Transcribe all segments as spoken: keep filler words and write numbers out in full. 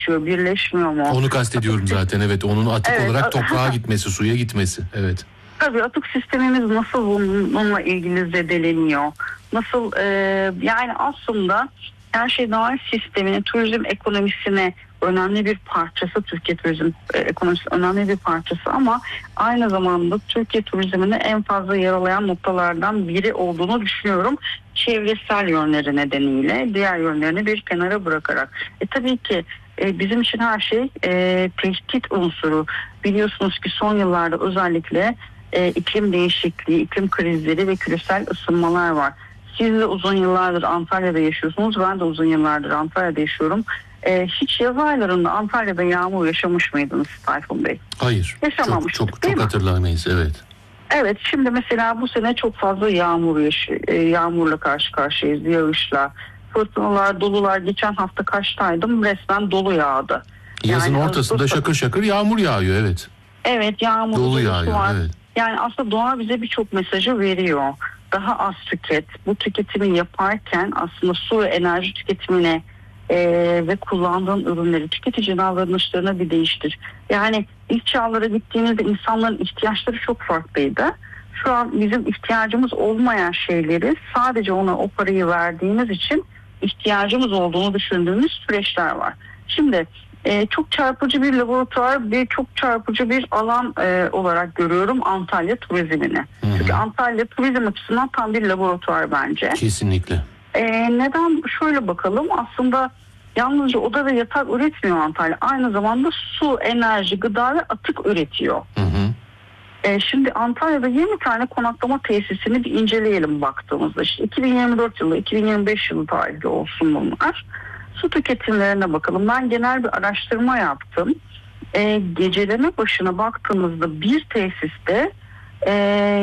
birleşmiyor mu? Onu kastediyorum atık zaten, evet. Onun atık evet, olarak toprağa gitmesi, suya gitmesi. Evet. Tabii atık sistemimiz nasıl bununla ilgili zedeleniyor? Nasıl e, yani aslında her şey doğal sistemine, turizm ekonomisine önemli bir parçası, Türkiye turizm e, ekonomisi önemli bir parçası ama aynı zamanda Türkiye turizmini en fazla yaralayan noktalardan biri olduğunu düşünüyorum. Çevresel yönleri nedeniyle, diğer yönlerini bir kenara bırakarak. E tabii ki e, bizim için her şey e, tehdit unsuru. Biliyorsunuz ki son yıllarda özellikle e, iklim değişikliği, iklim krizleri ve küresel ısınmalar var. Siz de uzun yıllardır Antalya'da yaşıyorsunuz. Ben de uzun yıllardır Antalya'da yaşıyorum. Ee, hiç yaz aylarında Antalya'da yağmur yaşamış mıydınız Tayfun Bey? Hayır. Yaşamamıştık, çok çok, değil çok mi? hatırlamayız, evet. Evet, şimdi mesela bu sene çok fazla yağmur yaş- yağmurla karşı karşıyayız, yağışla. Fırtınalar, dolular. Geçen hafta Kaş'taydım, resmen dolu yağdı. Yazın yani ortasında Ağustos... şakır şakır yağmur yağıyor, evet. Evet, yağmur dolu dolusu yağıyor, var. evet. Yani aslında doğa bize birçok mesajı veriyor. Daha az tüket. Bu tüketimi yaparken aslında su ve enerji tüketimine e, ve kullandığın ürünleri, tüketici davranışlarına bir değiştir. Yani ilk çağlara gittiğimizde insanların ihtiyaçları çok farklıydı. Şu an bizim ihtiyacımız olmayan şeyleri sadece ona o parayı verdiğimiz için ihtiyacımız olduğunu düşündüğümüz süreçler var. Şimdi e, çok çarpıcı bir laboratuvar ve çok çarpıcı bir alan e, olarak görüyorum Antalya turizmini. Hı hı. Çünkü Antalya turizm açısından tam bir laboratuvar bence. Kesinlikle. E, neden? Şöyle bakalım, aslında yalnızca oda ve yatak üretmiyor Antalya. Aynı zamanda su, enerji, gıda ve atık üretiyor. Hı hı. E, şimdi Antalya'da yirmi tane konaklama tesisini bir inceleyelim baktığımızda. İşte iki bin yirmi dört yılı, iki bin yirmi beş yılı tarihli olsun bunlar. Su tüketimlerine bakalım. Ben genel bir araştırma yaptım. E, geceleme başına baktığımızda bir tesiste e,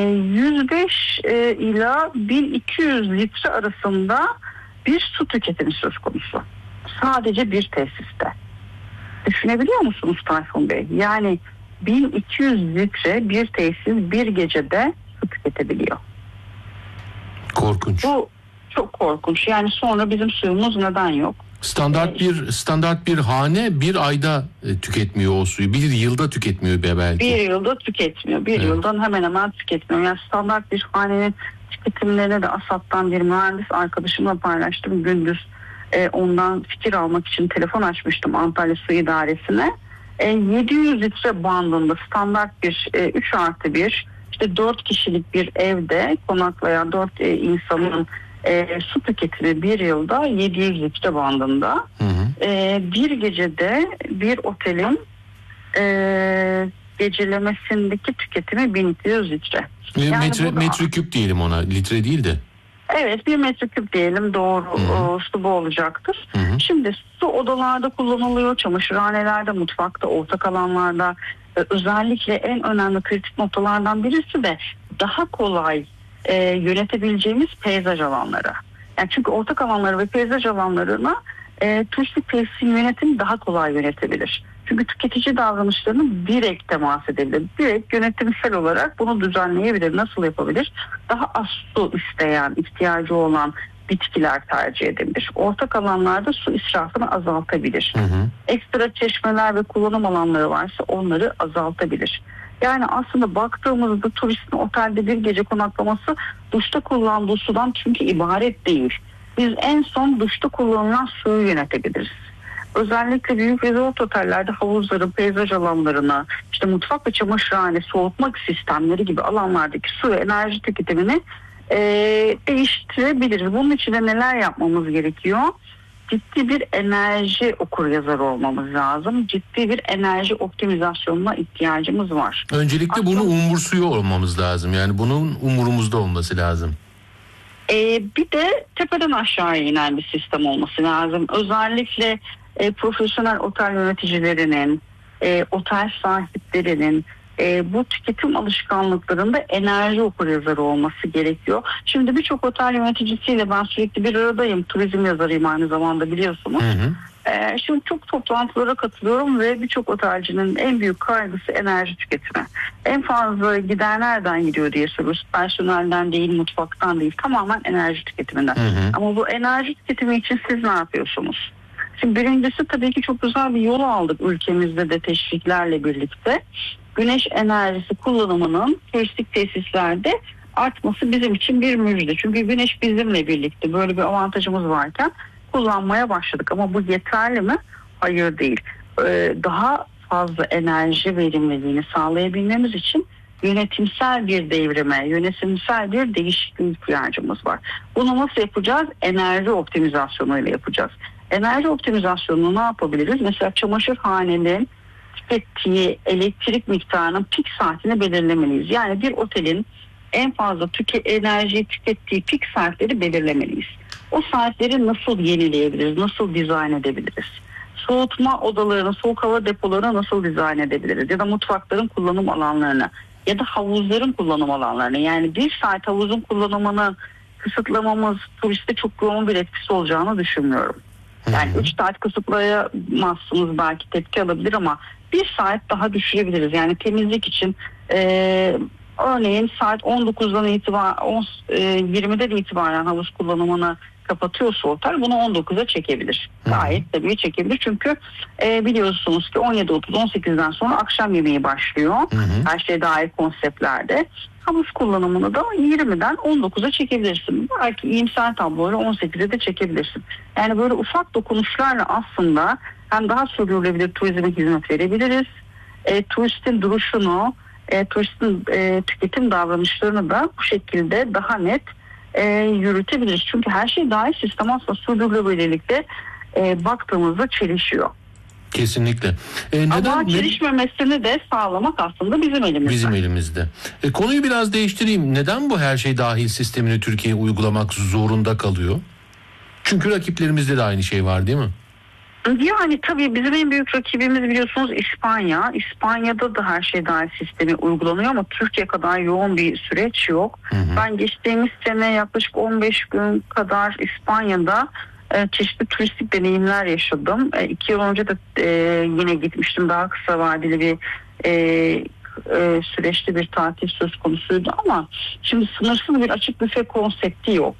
yüz beş e, ila bin iki yüz litre arasında bir su tüketimi söz konusu. Sadece bir tesiste. Düşünebiliyor musunuz Tayfun Bey? Yani bin iki yüz litre bir tesis bir gecede su tüketebiliyor. Korkunç. Bu çok korkunç. Yani sonra bizim suyumuz neden yok? Standart ee, bir standart bir hane bir ayda e, tüketmiyor o suyu. Bir yılda tüketmiyor belki. Bir yılda tüketmiyor. Bir evet. yıldan hemen hemen tüketmiyor. Yani standart bir hanenin tüketimlerine de ASAP'tan bir mühendis arkadaşımla paylaştım. Gündüz e, ondan fikir almak için telefon açmıştım Antalya Su İdaresi'ne. E, yedi yüz litre bandında standart bir e, üç artı bir işte dört kişilik bir evde konaklayan dört e, insanın e, su tüketimi bir yılda yedi yüz litre bandında. Hı hı. E, bir gecede bir otelin e, gecelemesindeki tüketimi bin iki yüz litre. Yani metre, da, metreküp diyelim ona, litre değil de. Evet, bir metreküp diyelim, doğru o, su bu olacaktır. Hı hı. Şimdi su odalarda kullanılıyor, çamaşırhanelerde, mutfakta, ortak alanlarda. Özellikle en önemli kritik noktalardan birisi de daha kolay e, yönetebileceğimiz peyzaj alanları. Yani çünkü ortak alanları ve peyzaj alanlarına e, turistik tesisin yönetimi daha kolay yönetebilir. Çünkü tüketici davranışlarını direkt temas edebilir. Direkt yönetimsel olarak bunu düzenleyebilir. Nasıl yapabilir? Daha az su isteyen, ihtiyacı olan bitkiler tercih edebilir. Ortak alanlarda su israfını azaltabilir. Hı hı. Ekstra çeşmeler ve kullanım alanları varsa onları azaltabilir. Yani aslında baktığımızda turistin otelde bir gece konaklaması duşta kullandığı sudan çünkü ibaret değil. Biz en son duşta kullanılan suyu yönetebiliriz. Özellikle büyük resort otellerde havuzları, peyzaj alanlarına, işte mutfak ve çamaşırhane, soğutma sistemleri gibi alanlardaki su ve enerji tüketimini e, değiştirebiliriz. Bunun için de neler yapmamız gerekiyor? Ciddi bir enerji okuryazarı olmamız lazım. Ciddi bir enerji optimizasyonuna ihtiyacımız var. Öncelikle aslında, bunu umursuyor olmamız lazım. Yani bunun umurumuzda olması lazım. Ee, bir de tepeden aşağıya inen bir sistem olması lazım. Özellikle e, profesyonel otel yöneticilerinin, e, otel sahiplerinin e, bu tüketim alışkanlıklarında enerji okuryazarı olması gerekiyor. Şimdi birçok otel yöneticisiyle ben sürekli bir aradayım. Turizm yazarıyım aynı zamanda, biliyorsunuz. Hı hı. E, şimdi çok toplantılara katılıyorum ve birçok otelcinin en büyük kaygısı enerji tüketimi. En fazla giden nereden gidiyor diye soruyoruz. Personelden değil, mutfaktan değil, tamamen enerji tüketiminden. Hı hı. Ama bu enerji tüketimi için siz ne yapıyorsunuz? Şimdi birincisi tabii ki çok güzel bir yol aldık ülkemizde de teşviklerle birlikte. Güneş enerjisi kullanımının turistik tesislerde artması bizim için bir müjde. Çünkü güneş bizimle birlikte, böyle bir avantajımız varken kullanmaya başladık. Ama bu yeterli mi? Hayır, değil. Ee, daha fazla enerji verimliliğini sağlayabilmemiz için yönetimsel bir devrime, yönetimsel bir değişikliğe ihtiyacımız var. Bunu nasıl yapacağız? Enerji optimizasyonuyla yapacağız. Enerji optimizasyonunu ne yapabiliriz? Mesela çamaşırhanenin tükettiği elektrik miktarının pik saatini belirlemeliyiz. Yani bir otelin en fazla tüke, enerjiyi tükettiği pik saatleri belirlemeliyiz. O saatleri nasıl yenileyebiliriz, nasıl dizayn edebiliriz? Soğutma odalarını, soğuk hava depolarını nasıl dizayn edebiliriz? Ya da mutfakların kullanım alanlarını ya da havuzların kullanım alanlarını. Yani bir saat havuzun kullanımını kısıtlamamız turiste çok yoğun bir etkisi olacağını düşünmüyorum. Yani üç saat kısıtlayamazsınız, belki tepki alabilir ama bir saat daha düşürebiliriz. Yani temizlik için e, örneğin saat on dokuzdan itibaren yirmiden itibaren havuz kullanımını kapatıyorsa otel, bunu on dokuza çekebilir. Gayet tabii çekebilir. Çünkü e, biliyorsunuz ki on yedi otuz on sekizden sonra akşam yemeği başlıyor. Hı hı. Her şeye dair konseptlerde. Havuz kullanımını da yirmiden on dokuza çekebilirsin. Belki iyimser tabloyla on sekize de çekebilirsin. Yani böyle ufak dokunuşlarla aslında hem daha sürdürülebilir turizme hizmet verebiliriz. E, turistin duruşunu, e, turistin e, tüketim davranışlarını da bu şekilde daha net e, yürütebiliriz. Çünkü her şey dahil sistem aslında sürdürülebilirlikte e, baktığımızda çelişiyor. Kesinlikle. E, neden, Ama çelişmemesini de sağlamak aslında bizim elimizde. Bizim elimizde. E, konuyu biraz değiştireyim. Neden bu her şey dahil sistemini Türkiye'ye uygulamak zorunda kalıyor? Çünkü rakiplerimizde de aynı şey var, değil mi? Yani tabii bizim en büyük rakibimiz biliyorsunuz İspanya. İspanya'da da her şey dahil sistemi uygulanıyor ama Türkiye kadar yoğun bir süreç yok. Hı hı. Ben geçtiğimiz sene yaklaşık on beş gün kadar İspanya'da e, çeşitli turistik deneyimler yaşadım. E, iki yıl önce de e, yine gitmiştim. Daha kısa vadeli bir e, e, süreçte bir tatil söz konusuydu ama şimdi sınırsız bir açık büfe konsepti yok.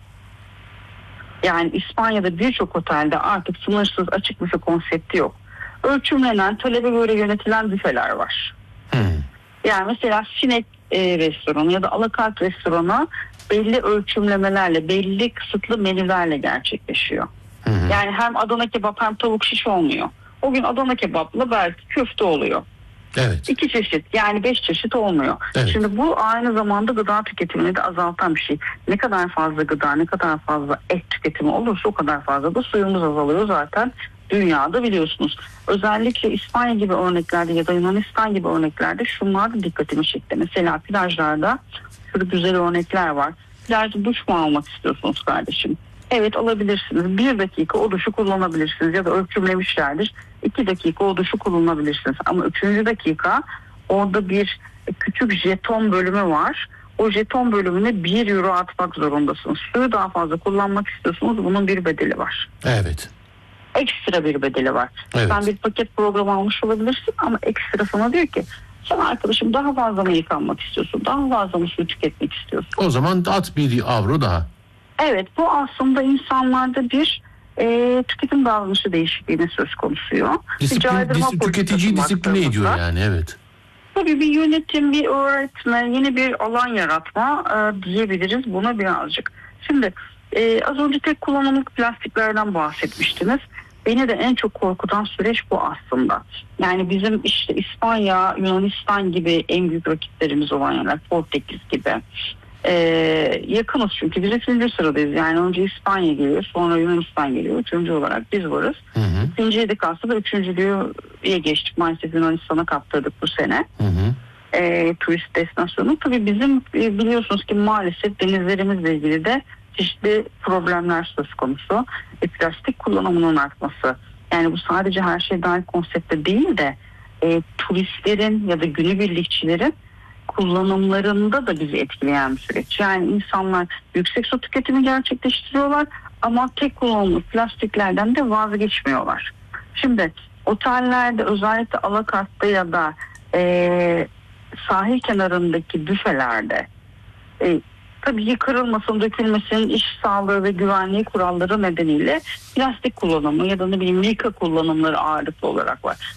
Yani İspanya'da birçok otelde artık sınırsız açık büfe konsepti yok. Ölçümlenen, talebe göre yönetilen büfeler var. Hmm. Yani mesela sinek e, restoranı ya da alakart restoranı belli ölçümlemelerle, belli kısıtlı menülerle gerçekleşiyor. Hmm. Yani hem Adana kebap hem tavuk şiş olmuyor. O gün Adana kebapla belki köfte oluyor. Evet. İki çeşit, yani beş çeşit olmuyor. Evet. Şimdi bu aynı zamanda gıda tüketimini de azaltan bir şey. Ne kadar fazla gıda, ne kadar fazla et tüketimi olursa o kadar fazla da suyumuz azalıyor zaten dünyada, biliyorsunuz. Özellikle İspanya gibi örneklerde ya da Yunanistan gibi örneklerde şunlar da dikkatimi çekti. Mesela plajlarda şöyle güzel örnekler var. Plajda duş mu almak istiyorsunuz kardeşim? Evet, alabilirsiniz. Bir dakika o duşu kullanabilirsiniz ya da ölçümlemişlerdir. İki dakika o duşu kullanabilirsiniz. Ama üçüncü dakika orada bir küçük jeton bölümü var. O jeton bölümüne bir euro atmak zorundasınız. Suyu daha fazla kullanmak istiyorsunuz. Bunun bir bedeli var. Evet. Ekstra bir bedeli var. Evet. Sen bir paket program almış olabilirsin ama ekstra sana diyor ki sen arkadaşım daha fazla mı yıkanmak istiyorsun? Daha fazla mı su tüketmek istiyorsun? O zaman at bir avro daha. Evet, bu aslında insanlarda bir e, tüketim davranışı değişikliğine söz konusuyor. Disiplin, dis, tüketiciyi disipline ediyor yani, evet. Tabii bir yönetim, bir öğretme, yeni bir alan yaratma e, diyebiliriz buna birazcık. Şimdi e, az önce tek kullanımlık plastiklerden bahsetmiştiniz. Beni de en çok korkutan süreç bu aslında. Yani bizim işte İspanya, Yunanistan gibi en büyük rakiplerimiz olan yerler, Portekiz gibi. Ee, yakınız çünkü biz üçüncü sıradayız. Yani önce İspanya geliyor, sonra Yunanistan geliyor. Üçüncü olarak biz varız. Hı hı. İkinciye de kalsa da üçüncülüğe geçtik. Maalesef Yunanistan'a kaptırdık bu sene. Hı hı. Ee, turist destinasyonu. Tabii bizim biliyorsunuz ki maalesef denizlerimizle ilgili de çeşitli problemler söz konusu. E, plastik kullanımının artması. Yani bu sadece her şey dahil konsepte değil de e, turistlerin ya da günübirlikçilerin kullanımlarında da bizi etkileyen bir süreç. Yani insanlar yüksek su tüketimi gerçekleştiriyorlar ama tek kullanımlık plastiklerden de vazgeçmiyorlar. Şimdi otellerde özellikle alakartta ya da e, sahil kenarındaki büfelerde e, tabii ki kırılmasın, dökülmesin, iş sağlığı ve güvenliği kuralları nedeniyle plastik kullanımı ya da ne bileyim lika kullanımları ağırlıklı olarak var.